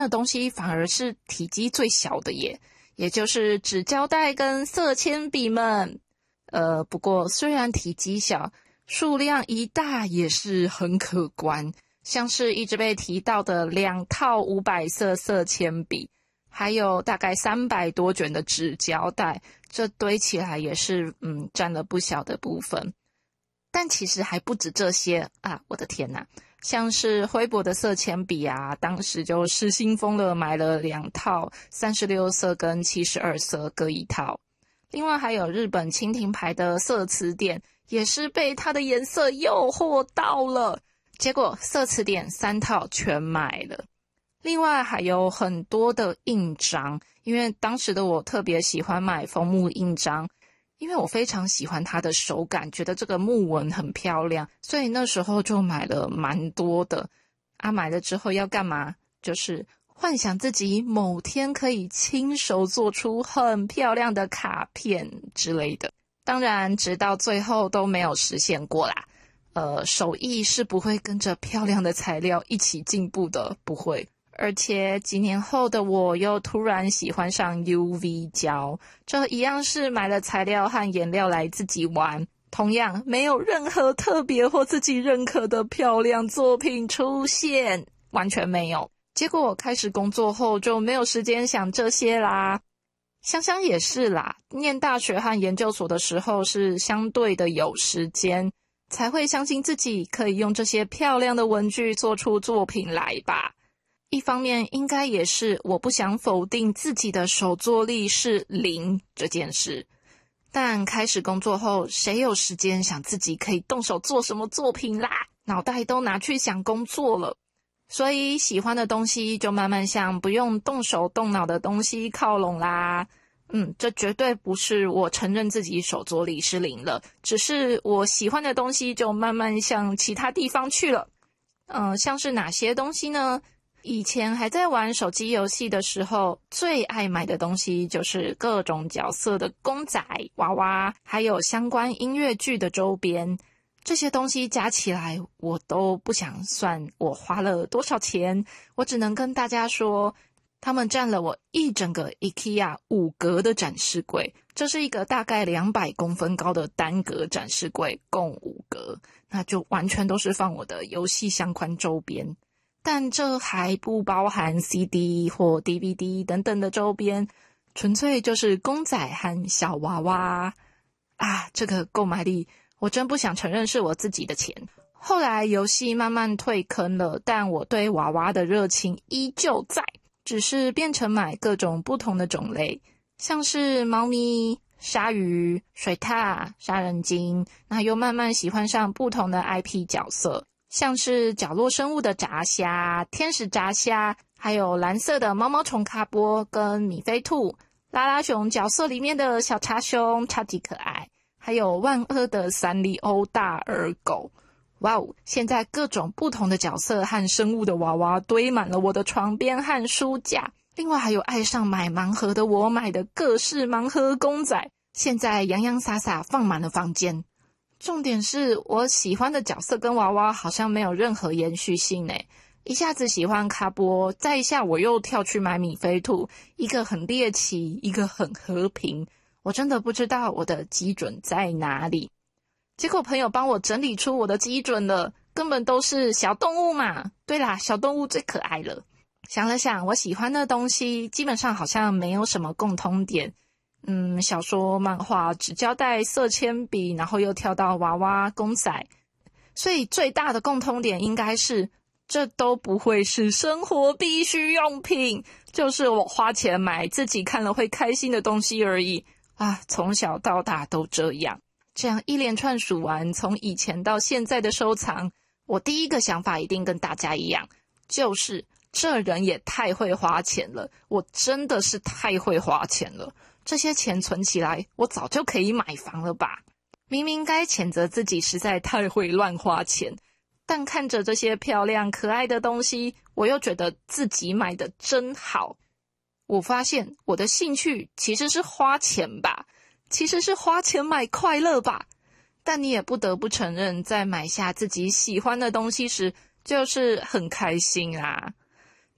那东西反而是体积最小的耶，也就是纸胶带跟色铅笔们。不过虽然体积小，数量一大也是很可观，像是一直被提到的2套500色色铅笔，还有大概300多卷的纸胶带，这堆起来也是占了不小的部分。但其实还不止这些啊，我的天哪！像是辉博的色铅笔啊，当时就失心疯了，买了2套36色跟72色各一套。另外还有日本蜻蜓牌的色词典，也是被它的颜色诱惑到了，结果色词典3套全买了。另外还有很多的印章，因为当时的我特别喜欢买枫木印章，因为我非常喜欢它的手感，觉得这个木纹很漂亮，所以那时候就买了蛮多的。买了之后要干嘛？就是幻想自己某天可以亲手做出很漂亮的卡片之类的。当然直到最后都没有实现过啦。手艺是不会跟着漂亮的材料一起进步的，不会。而且几年后的我又突然喜欢上 UV 胶，这一样是买了材料和颜料来自己玩，同样没有任何特别或自己认可的漂亮作品出现，完全没有。结果我开始工作后就没有时间想这些啦。想想也是啦，念大学和研究所的时候是相对的有时间，才会相信自己可以用这些漂亮的文具做出作品来吧。一方面应该也是我不想否定自己的手作力是0这件事，但开始工作后，谁有时间想自己可以动手做什么作品啦？脑袋都拿去想工作了。所以喜欢的东西就慢慢向不用动手动脑的东西靠拢啦。这绝对不是我承认自己手作力是0了，只是我喜欢的东西就慢慢向其他地方去了。像是哪些东西呢？以前还在玩手机游戏的时候，最爱买的东西就是各种角色的公仔、娃娃，还有相关音乐剧的周边。这些东西加起来，我都不想算我花了多少钱，我只能跟大家说，他们占了我一整个 IKEA 5格的展示柜。这是一个大概200公分高的单格展示柜，共5格，那就完全都是放我的游戏相关周边。但这还不包含 CD 或 DVD 等等的周边，纯粹就是公仔和小娃娃。这个购买力，我真不想承认是我自己的钱。后来游戏慢慢退坑了，但我对娃娃的热情依旧在，只是变成买各种不同的种类，像是猫咪、鲨鱼、水獭、杀人鲸，那又慢慢喜欢上不同的 IP 角色，像是角落生物的炸虾、天使炸虾，还有蓝色的毛毛虫卡波跟米菲兔，拉拉熊角色里面的小茶熊超级可爱，还有万恶的三丽鸥大耳狗。哇哦，现在各种不同的角色和生物的娃娃堆满了我的床边和书架，另外还有爱上买盲盒的我买的各式盲盒公仔，现在洋洋洒洒放满了房间。重点是我喜欢的角色跟娃娃好像没有任何延续性耶，一下子喜欢卡波，再一下我又跳去买米菲兔，一个很猎奇，一个很和平，我真的不知道我的基准在哪里。结果朋友帮我整理出我的基准了，根本都是小动物嘛。对啦，小动物最可爱了。想了想，我喜欢的东西基本上好像没有什么共通点。小说、漫画、纸胶带、色铅笔，然后又跳到娃娃、公仔。所以最大的共通点应该是，这都不会是生活必需用品，就是我花钱买自己看了会开心的东西而已。从小到大都这样。这样一连串数完，从以前到现在的收藏，我第一个想法一定跟大家一样，就是这人也太会花钱了，我真的是太会花钱了。这些钱存起来，我早就可以买房了吧。明明该谴责自己实在太会乱花钱，但看着这些漂亮可爱的东西，我又觉得自己买的真好。我发现我的兴趣其实是花钱吧，其实是花钱买快乐吧。但你也不得不承认，在买下自己喜欢的东西时，就是很开心啊。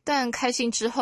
但开心之后